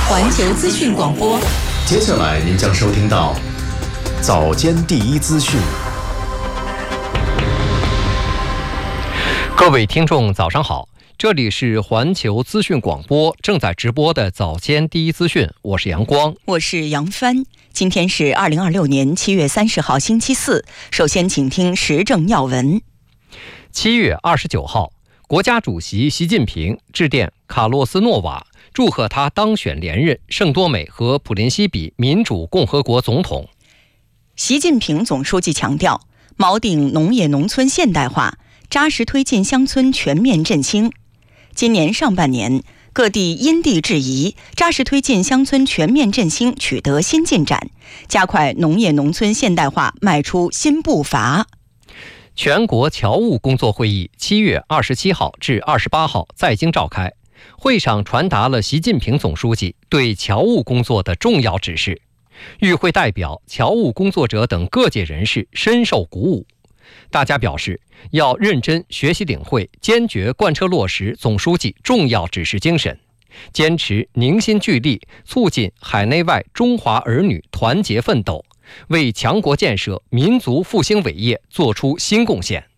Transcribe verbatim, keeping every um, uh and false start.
环球资讯广播。 接下来您将收听到早间第一资讯。 各位听众早上好，这里是环球资讯广播正在直播的早间第一资讯，我是阳光， 我是杨帆。今天是二零二六年七月三十号星期四，首先请听时政要闻。 七月二十九号，国家主席习近平致电卡洛斯诺瓦，祝贺他当选连任圣多美和普林西比民主共和国总统。 习近平总书记强调，锚定农业农村现代化，扎实推进乡村全面振兴。今年上半年，各地因地制宜，扎实推进乡村全面振兴取得新进展，加快农业农村现代化迈出新步伐。 全国侨务工作会议七月二十七号至二十八号在京召开，会上传达了习近平总书记对侨务工作的重要指示。与会代表、侨务工作者等各界人士深受鼓舞。大家表示，要认真学习领会，坚决贯彻落实总书记重要指示精神，坚持凝心聚力，促进海内外中华儿女团结奋斗，为强国建设、民族复兴伟业作出新贡献。